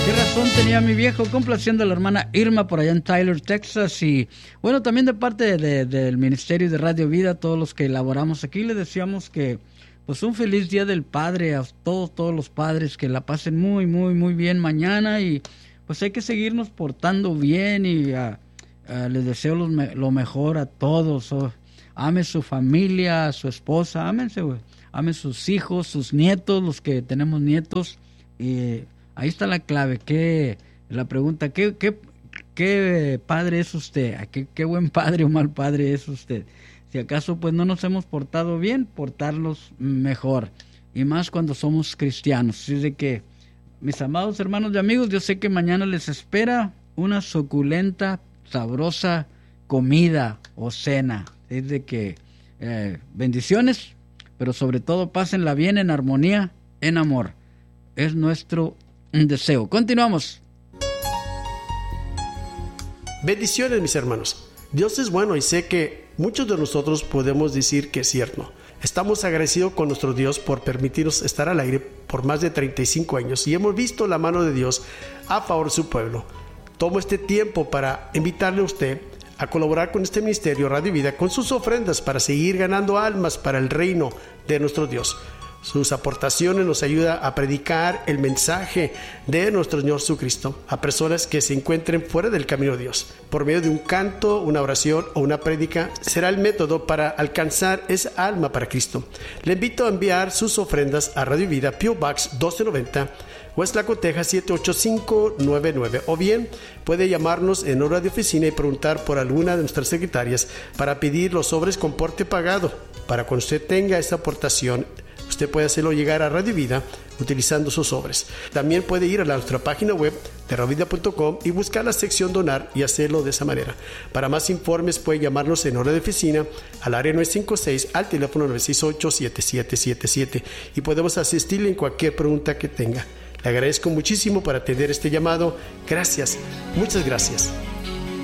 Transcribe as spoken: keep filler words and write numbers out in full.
Qué razón tenía mi viejo, complaciendo a la hermana Irma por allá en Tyler, Texas. Y bueno, también de parte de, de, del Ministerio de Radio Vida, todos los que elaboramos aquí, le decíamos que pues un feliz Día del Padre a todos, todos los padres, que la pasen muy, muy, muy bien mañana. Y pues hay que seguirnos portando bien y a, a, les deseo los, lo mejor a todos. Oh, ame su familia, a su esposa, ámense, güey. Amen sus hijos, sus nietos, los que tenemos nietos. Y ahí está la clave. ¿Qué, la pregunta, ¿qué, qué, qué padre es usted? ¿Qué, ¿Qué buen padre o mal padre es usted? Si acaso pues no nos hemos portado bien, portarlos mejor. Y más cuando somos cristianos. Así de que, mis amados hermanos y amigos, yo sé que mañana les espera una suculenta, sabrosa comida o cena. Es de que eh, bendiciones, pero sobre todo pásenla bien en armonía, en amor. Es nuestro deseo. Continuamos. Bendiciones, mis hermanos. Dios es bueno y sé que muchos de nosotros podemos decir que es cierto. Estamos agradecidos con nuestro Dios por permitirnos estar al aire por más de treinta y cinco años y hemos visto la mano de Dios a favor de su pueblo. Tomo este tiempo para invitarle a usted a colaborar con este ministerio Radio Vida con sus ofrendas para seguir ganando almas para el reino de nuestro Dios. Sus aportaciones nos ayudan a predicar el mensaje de nuestro Señor Jesucristo a personas que se encuentren fuera del camino de Dios. Por medio de un canto, una oración o una prédica será el método para alcanzar esa alma para Cristo. Le invito a enviar sus ofrendas a Radio Vida, P O Box doce noventa, West Laco, Texas siete ocho cinco nueve nueve, o bien puede llamarnos en hora de oficina y preguntar por alguna de nuestras secretarias para pedir los sobres con porte pagado. Para cuando usted tenga esta aportación, usted puede hacerlo llegar a Radio Vida utilizando sus sobres. También puede ir a nuestra página web de radio vida punto com y buscar la sección donar y hacerlo de esa manera. Para más informes puede llamarnos en hora de oficina al área nueve cinco seis, al teléfono nueve seis ocho, siete siete siete siete, y podemos asistirle en cualquier pregunta que tenga. Le agradezco muchísimo por atender este llamado. Gracias, muchas gracias.